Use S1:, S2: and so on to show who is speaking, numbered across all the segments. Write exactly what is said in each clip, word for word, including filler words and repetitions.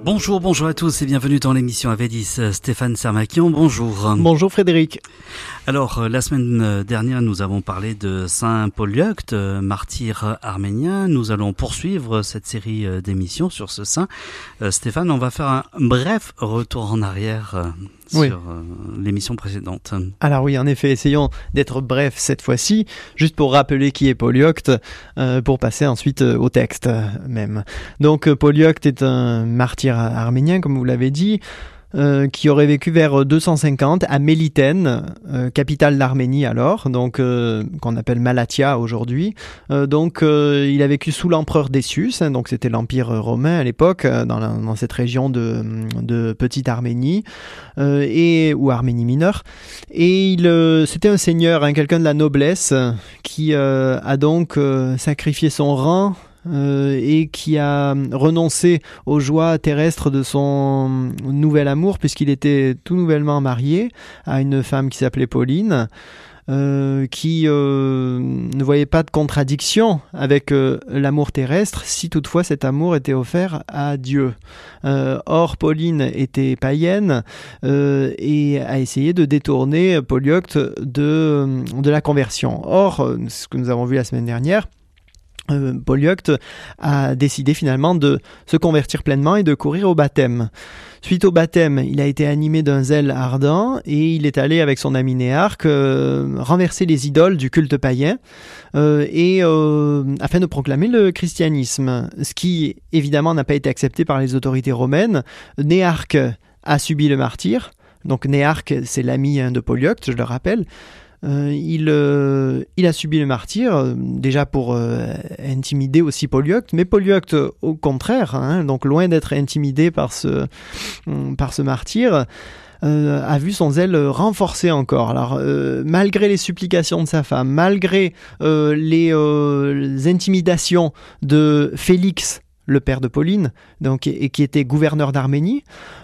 S1: Bonjour, bonjour à tous et bienvenue dans l'émission Avedis. Stéphane Sermakian, bonjour.
S2: Bonjour Frédéric.
S1: Alors, la semaine dernière, nous avons parlé de Saint Polyeucte, martyr arménien. Nous allons poursuivre cette série d'émissions sur ce saint. Euh, Stéphane, on va faire un bref retour en arrière euh,
S2: oui.
S1: sur euh, l'émission précédente.
S2: Alors oui, en effet, essayons d'être bref cette fois-ci, juste pour rappeler qui est Polyeucte, euh, pour passer ensuite euh, au texte euh, même. Donc Polyeucte est un martyr arménien, comme vous l'avez dit, Euh, qui aurait vécu vers deux cent cinquante à Mélitène, euh, capitale d'Arménie alors, donc euh, qu'on appelle Malatia aujourd'hui. Euh, donc euh, il a vécu sous l'empereur Décius, hein, donc c'était l'empire romain à l'époque, euh, dans, la, dans cette région de, de Petite Arménie euh, et ou Arménie mineure. Et il, euh, c'était un seigneur, hein, quelqu'un de la noblesse, qui euh, a donc euh, sacrifié son rang. Euh, et qui a renoncé aux joies terrestres de son nouvel amour puisqu'il était tout nouvellement marié à une femme qui s'appelait Pauline, euh, qui euh, ne voyait pas de contradiction avec euh, l'amour terrestre si toutefois cet amour était offert à Dieu. Euh, or, Pauline était païenne euh, et a essayé de détourner Polyeucte de, de la conversion. Or, ce que nous avons vu la semaine dernière, Euh, Polyeucte a décidé finalement de se convertir pleinement et de courir au baptême. Suite au baptême, il a été animé d'un zèle ardent et il est allé avec son ami Néarque euh, renverser les idoles du culte païen euh, et euh, afin de proclamer le christianisme, ce qui évidemment n'a pas été accepté par les autorités romaines. Néarque a subi le martyre, donc Néarque c'est l'ami hein, de Polyeucte, je le rappelle. Euh, il, euh, il a subi le martyre, euh, déjà pour euh, intimider aussi Polyeucte, mais Polyeucte, au contraire, hein, donc loin d'être intimidé par ce, euh, par ce martyr, euh, a vu son zèle renforcé encore. Alors, euh, malgré les supplications de sa femme, malgré euh, les, euh, les intimidations de Félix, le père de Pauline, donc, et, et qui était gouverneur d'Arménie,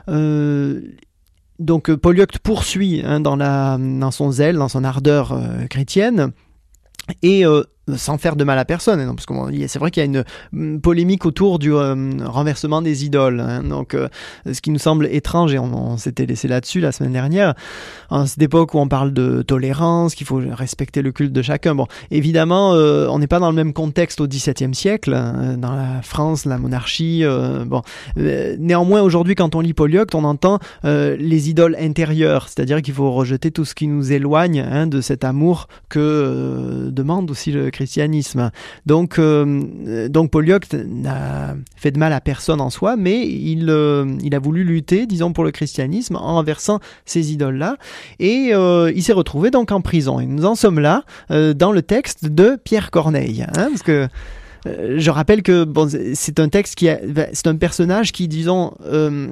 S2: euh, Donc Polyeucte poursuit hein, dans, la, dans son zèle, dans son ardeur euh, chrétienne, et euh, sans faire de mal à personne. Hein, parce que bon, c'est vrai qu'il y a une, une polémique autour du euh, renversement des idoles. Hein, donc, euh, ce qui nous semble étrange, et on, on s'était laissé là-dessus la semaine dernière, en cette époque où on parle de tolérance, qu'il faut respecter le culte de chacun. Bon, évidemment, euh, on n'est pas dans le même contexte au dix-septième siècle, hein, dans la France, la monarchie. Euh, bon, euh, néanmoins, aujourd'hui, quand on lit Polyeucte, on entend euh, les idoles intérieures, c'est-à-dire qu'il faut rejeter tout ce qui nous éloigne hein, de cet amour que euh, demande aussi le christianisme. Donc, euh, donc Polyeucte n'a fait de mal à personne en soi, mais il, euh, il a voulu lutter, disons, pour le christianisme en renversant ces idoles-là, et euh, il s'est retrouvé donc en prison. Et nous en sommes là, euh, dans le texte de Pierre Corneille, hein, parce que euh, je rappelle que bon, c'est un texte qui a, c'est un personnage qui, disons, euh,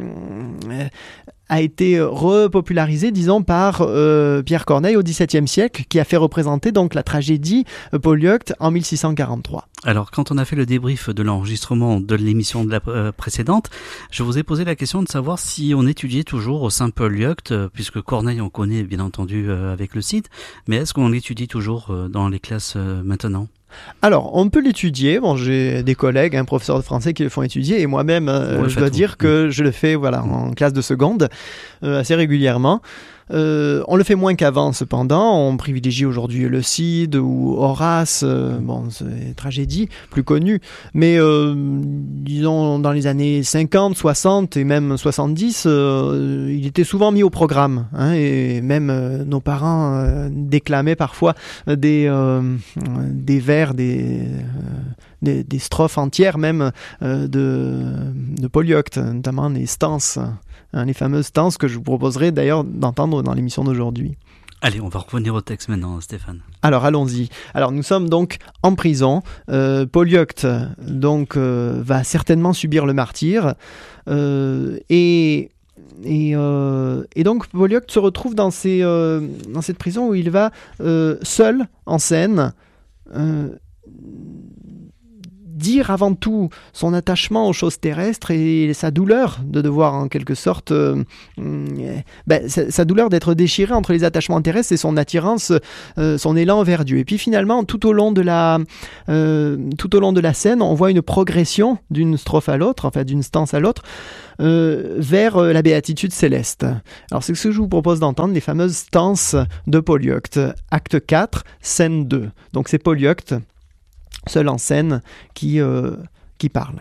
S2: a été repopularisé, disons, par euh, Pierre Corneille au dix-septième siècle, qui a fait représenter donc la tragédie euh, Polyeucte en mille six cent quarante-trois.
S1: Alors, quand on a fait le débrief de l'enregistrement de l'émission de la euh, précédente, je vous ai posé la question de savoir si on étudiait toujours au Saint Polyeucte, euh, puisque Corneille on connaît bien entendu euh, avec le site, mais est-ce qu'on l'étudie toujours euh, dans les classes euh, maintenant ?
S2: Alors, on peut l'étudier. Bon, j'ai des collègues, un professeur de français qui le font étudier, et moi-même, euh,
S1: ouais,
S2: je dois
S1: tout.
S2: dire que je le fais, voilà, mmh. en classe de seconde, euh, assez régulièrement. Euh, on le fait moins qu'avant, cependant. On privilégie aujourd'hui le Cid ou Horace, euh, bon, c'est tragédie plus connue. Mais euh, disons dans les années cinquante, soixante et même soixante-dix, euh, il était souvent mis au programme. Hein, et même euh, nos parents euh, déclamaient parfois des euh, des vers, des euh, des, des strophes entières même euh, de de Polyeucte, notamment les stances. Hein, les fameuses stances que je vous proposerai d'ailleurs d'entendre dans l'émission d'aujourd'hui.
S1: Allez, on va revenir au texte maintenant, Stéphane.
S2: Alors, allons-y. Alors, nous sommes donc en prison. Euh, Polyeucte, donc, euh, va certainement subir le martyre. Euh, et... Et, euh, et donc Polyeucte se retrouve dans, ces, euh, dans cette prison où il va euh, seul en scène euh, dire avant tout son attachement aux choses terrestres et sa douleur de devoir en quelque sorte, euh, ben, sa, sa douleur d'être déchiré entre les attachements terrestres et son attirance, euh, son élan vers Dieu. Et puis finalement, tout au long de la, euh, tout au long de la scène, on voit une progression d'une strophe à l'autre, enfin d'une stance à l'autre, euh, vers la béatitude céleste. Alors c'est ce que je vous propose d'entendre, les fameuses stances de Polyeucte, acte quatre, scène deux. Donc c'est Polyeucte, seul en scène, qui, euh, qui parle.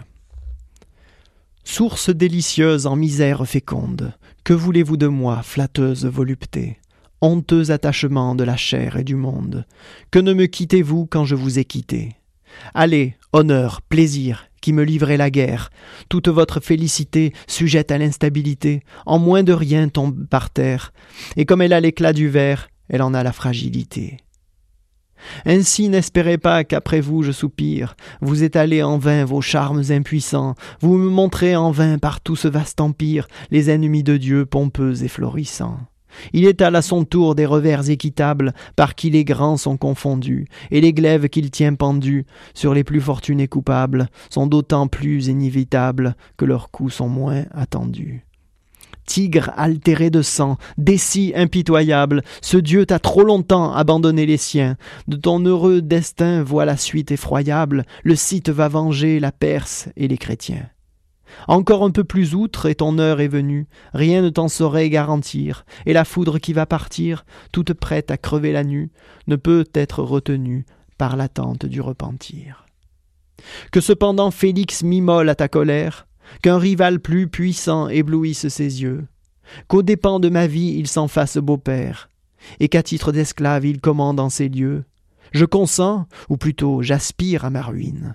S2: Source délicieuse en misère féconde, que voulez-vous de moi, flatteuse volupté, honteux attachement de la chair et du monde, que ne me quittez-vous quand je vous ai quitté? Allez, honneur, plaisir, qui me livrez la guerre, toute votre félicité sujette à l'instabilité, en moins de rien tombe par terre, et comme elle a l'éclat du verre, elle en a la fragilité. Ainsi n'espérez pas qu'après vous je soupire, vous étalez en vain vos charmes impuissants, vous me montrez en vain par tout ce vaste empire les ennemis de Dieu pompeux et florissants. Il étale à son tour des revers équitables par qui les grands sont confondus, et les glaives qu'il tient pendus sur les plus fortunés coupables sont d'autant plus inévitables que leurs coups sont moins attendus. Tigre altéré de sang, décis impitoyable, ce Dieu t'a trop longtemps abandonné les siens. De ton heureux destin vois la suite effroyable, le Scythe va venger la Perse et les chrétiens. Encore un peu plus outre et ton heure est venue, rien ne t'en saurait garantir, et la foudre qui va partir, toute prête à crever la nue, ne peut être retenue par l'attente du repentir. Que cependant Félix m'immole à ta colère, qu'un rival plus puissant éblouisse ses yeux, qu'aux dépens de ma vie il s'en fasse beau-père, et qu'à titre d'esclave il commande en ces lieux, je consens, ou plutôt j'aspire à ma ruine.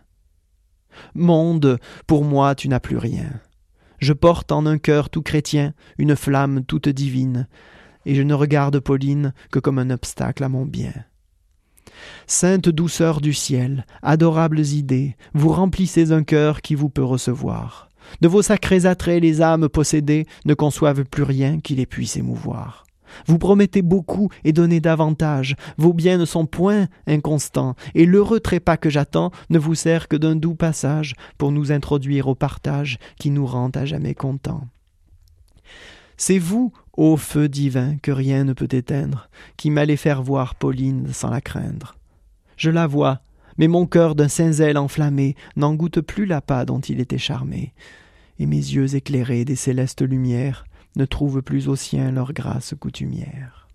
S2: Monde, pour moi tu n'as plus rien. Je porte en un cœur tout chrétien une flamme toute divine, et je ne regarde Pauline que comme un obstacle à mon bien. Sainte douceur du ciel, adorables idées, vous remplissez un cœur qui vous peut recevoir. De vos sacrés attraits les âmes possédées ne conçoivent plus rien qui les puisse émouvoir. Vous promettez beaucoup et donnez davantage, vos biens ne sont point inconstants, et l'heureux trépas que j'attends ne vous sert que d'un doux passage pour nous introduire au partage qui nous rend à jamais contents. C'est vous, ô feu divin, que rien ne peut éteindre, qui m'allez faire voir Pauline sans la craindre. Je la vois, mais mon cœur d'un saint zèle enflammé n'en goûte plus l'appât dont il était charmé, et mes yeux éclairés des célestes lumières ne trouvent plus aux siens leur grâce coutumière.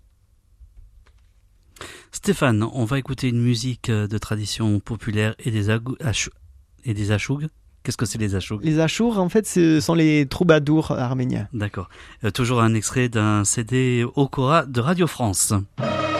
S1: Stéphane, on va écouter une musique de tradition populaire et des, agou- achou- et des achougs. Qu'est-ce que c'est les achougs?
S2: Les achougs, en fait, ce sont les troubadours arméniens.
S1: D'accord. Euh, toujours un extrait d'un C D Okora de Radio France.